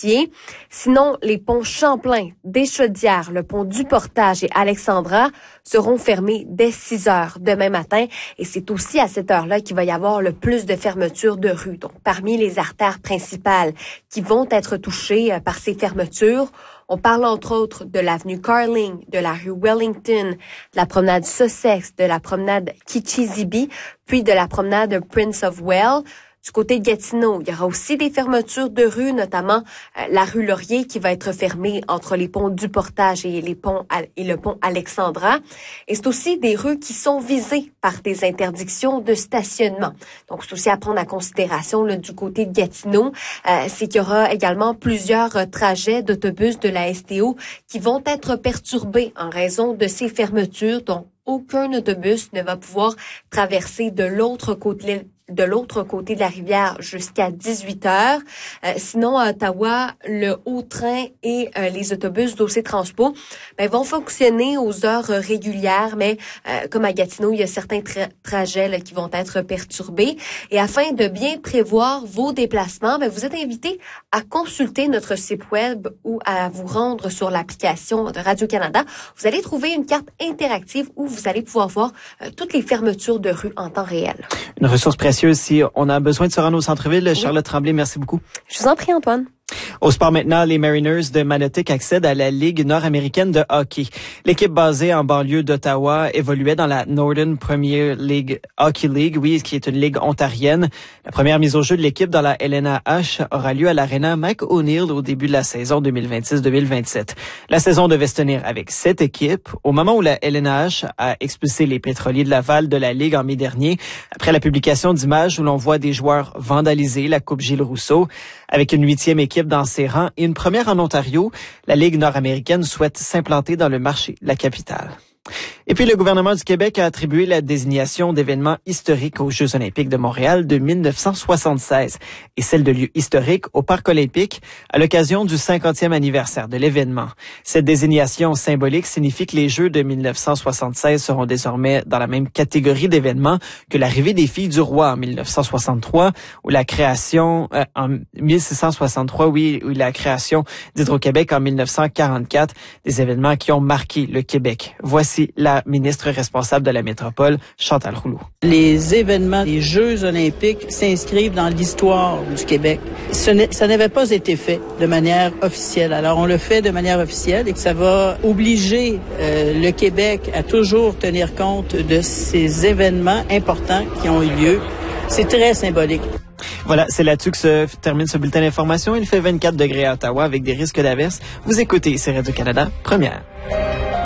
Mercier. Sinon, les ponts Champlain, Deschaudières, le pont du Portage et Alexandra seront fermés dès 6 heures demain matin. Et c'est aussi à cette heure-là qu'il va y avoir le plus de fermetures de rues. Donc, parmi les artères principales qui vont être touchées par ces fermetures, on parle entre autres de l'avenue Carling, de la rue Wellington, de la promenade Sussex, de la promenade Kichizibi, puis de la promenade Prince of Wales. Du côté de Gatineau, il y aura aussi des fermetures de rues, notamment la rue Laurier qui va être fermée entre les ponts du Portage et le pont Alexandra. Et c'est aussi des rues qui sont visées par des interdictions de stationnement. Donc, c'est aussi à prendre en considération là, du côté de Gatineau. C'est qu'il y aura également plusieurs trajets d'autobus de la STO qui vont être perturbés en raison de ces fermetures. Donc, aucun autobus ne va pouvoir traverser de l'autre côté de la rivière jusqu'à 18 heures. Sinon, à Ottawa, le haut-train et les autobus d'OC Transpo vont fonctionner aux heures régulières, mais comme à Gatineau, il y a certains trajets là, qui vont être perturbés. Et afin de bien prévoir vos déplacements, vous êtes invité à consulter notre site web ou à vous rendre sur l'application de Radio-Canada. Vous allez trouver une carte interactive où vous allez pouvoir voir toutes les fermetures de rue en temps réel. Une ressource précieuse si on a besoin de se rendre au centre-ville. Oui. Charlotte Tremblay, merci beaucoup. Je vous en prie, Antoine. Au sport maintenant, les Mariners de Manotick accèdent à la Ligue nord-américaine de hockey. L'équipe basée en banlieue d'Ottawa évoluait dans la Northern Premier League Hockey League, oui, qui est une ligue ontarienne. La première mise au jeu de l'équipe dans la LNH aura lieu à l'Arena Mike O'Neill au début de la saison 2026-2027. La saison devait se tenir avec 7 équipes. Au moment où la LNH a expulsé les pétroliers de Laval de la Ligue en mai dernier, après la publication d'images où l'on voit des joueurs vandaliser la Coupe Gilles Rousseau, avec une 8e équipe dans ses rangs et une première en Ontario, la Ligue nord-américaine souhaite s'implanter dans le marché de la capitale. Et puis, le gouvernement du Québec a attribué la désignation d'événements historiques aux Jeux olympiques de Montréal de 1976 et celle de lieux historiques au Parc olympique à l'occasion du 50e anniversaire de l'événement. Cette désignation symbolique signifie que les Jeux de 1976 seront désormais dans la même catégorie d'événements que l'arrivée des filles du roi en 1963 ou la création en 1663, oui, ou la création d'Hydro-Québec en 1944, des événements qui ont marqué le Québec. Voici la ministre responsable de la métropole, Chantal Rouleau. Les événements des Jeux olympiques s'inscrivent dans l'histoire du Québec. Ça n'avait pas été fait de manière officielle. Alors, on le fait de manière officielle et que ça va obliger le Québec à toujours tenir compte de ces événements importants qui ont eu lieu. C'est très symbolique. Voilà, c'est là-dessus que se termine ce bulletin d'information. Il fait 24 degrés à Ottawa avec des risques d'averse. Vous écoutez, c'est Radio-Canada, première.